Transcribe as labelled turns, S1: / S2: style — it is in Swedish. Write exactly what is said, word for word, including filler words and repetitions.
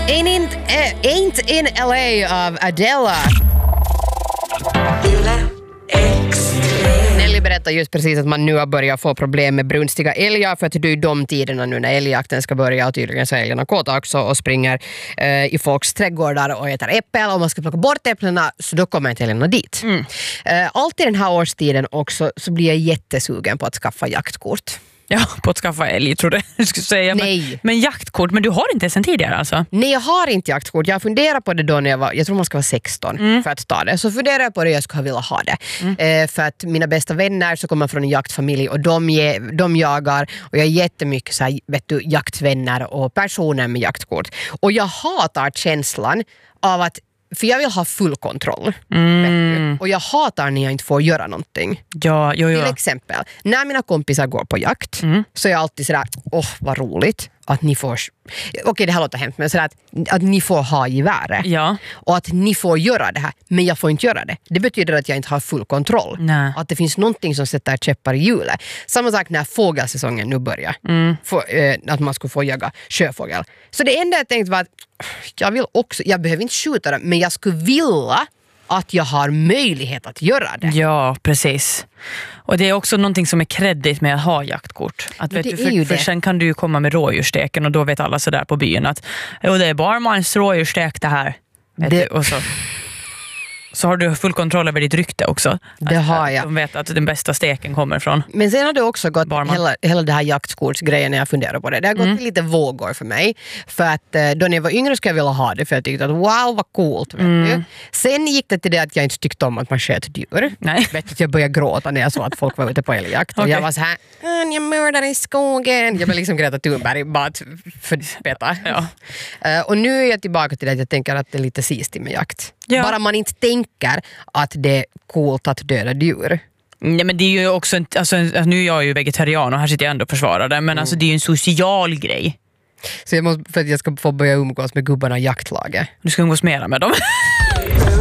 S1: Ain't, uh, ain't in L A av Adela. Nelly berättar just precis att man nu har börjat få problem med brunstiga älgar, för att det är de tiderna nu när älgjakten ska börja, och tydligen så är älgarna kåta också och springer eh, i folks trädgårdar och äter äppel, och man ska plocka bort äpplena, så då kommer inte älgarna dit. Mm. Eh, alltid den här årstiden också så blir jag jättesugen på att skaffa jaktkort.
S2: Ja, på att skaffa älg, tror du jag skulle säga.
S1: Nej.
S2: Men, men jaktkort, men du har inte sen tidigare alltså?
S1: Nej, jag har inte jaktkort. Jag funderar på det då när jag var, jag tror man ska vara sexton mm. för att ta det. Så funderar jag på det, jag skulle vilja ha det. Mm. Eh, för att mina bästa vänner så kommer från en jaktfamilj, och de, ge, de jagar, och jag är jättemycket så här, vet du, jaktvänner och personer med jaktkort. Och jag hatar känslan av att, för jag vill ha full kontroll. Mm. Och jag hatar när jag inte får göra någonting.
S2: Ja, jo, jo.
S1: Till exempel, när mina kompisar går på jakt mm. så är jag alltid sådär, åh oh, vad roligt att ni får, okej okay, det här låter hemskt, men sådär att, att ni får ha geväret.
S2: Ja.
S1: Och att ni får göra det här, men jag får inte göra det. Det betyder att jag inte har full kontroll.
S2: Nej.
S1: Att det finns någonting som sätter käppar i hjulet. Samma sak när fågelsäsongen nu börjar. Mm. För, eh, att man skulle få jaga sjöfågel. Så det enda jag tänkte var att jag vill också, jag behöver inte skjuta det, men jag skulle vilja att jag har möjlighet att göra det.
S2: Ja, precis. Och det är också någonting som är kreddigt med att ha jaktkort. Att, vet du, för, för sen kan du ju komma med rådjursteken, och då vet alla så där på byn att jo, det är Barmans rådjurstek det här. Det... Och så, så har du full kontroll över ditt rykte också.
S1: Det
S2: att,
S1: har jag.
S2: De vet att den bästa steken kommer från.
S1: Men sen har det också gått hela, hela det här jaktkortsgrejen när jag funderar på det. Det har gått mm. lite vågor för mig. För att då när jag var yngre skulle jag vilja ha det, för jag tyckte att wow, vad coolt. Vet mm. du? Sen gick det till det att jag inte tyckte om att man sköt djur. Nej. Vet att jag började gråta när jag såg att folk var ute på älgjakt. Och okay. jag var så här, jag mördar i skogen. Jag blev liksom Greta Thunberg bara att förbättra. Ja. Uh, och nu är jag tillbaka till det att jag tänker att det är lite sistigt med jakt. Ja. Bara man inte tänker att det är coolt att döda djur.
S2: Nej, men det är ju också en, alltså, nu är jag ju vegetarian och här sitter jag ändå och försvarar det, men mm. alltså, det är ju en social grej.
S1: Så jag måste, för att jag ska få börja umgås med gubbarna i jaktlaget.
S2: Du ska umgås mera med dem.